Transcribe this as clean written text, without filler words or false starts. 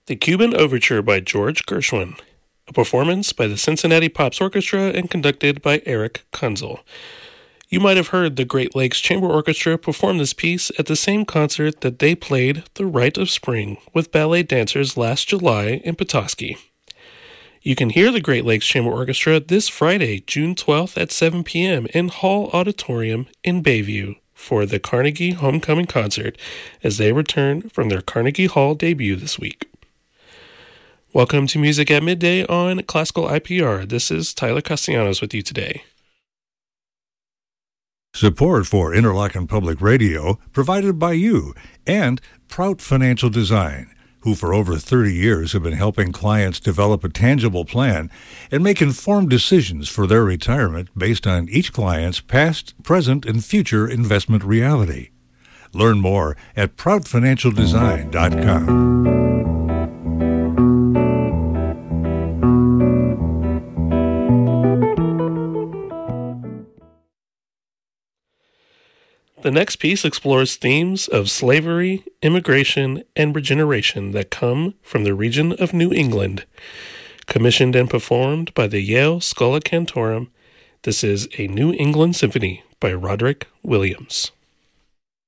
The Cuban Overture by George Gershwin, a performance by the Cincinnati Pops Orchestra and conducted by Eric Kunzel. You might have heard the Great Lakes Chamber Orchestra perform this piece at the same concert that they played The Rite of Spring with ballet dancers last July in Petoskey. You can hear the Great Lakes Chamber Orchestra this Friday, June 12th at 7 p.m. in Hall Auditorium in Bayview for the Carnegie Homecoming Concert as they return from their Carnegie Hall debut this week. Welcome to Music at Midday on Classical IPR. This is Tyler Castellanos with you today. Support for Interlochen Public Radio provided by you and Prout Financial Design, who for over 30 years have been helping clients develop a tangible plan and make informed decisions for their retirement based on each client's past, present, and future investment reality. Learn more at proutfinancialdesign.com. The next piece explores themes of slavery, immigration, and regeneration that come from the region of New England. Commissioned and performed by the Yale Schola Cantorum, this is A New England Symphony by Roderick Williams.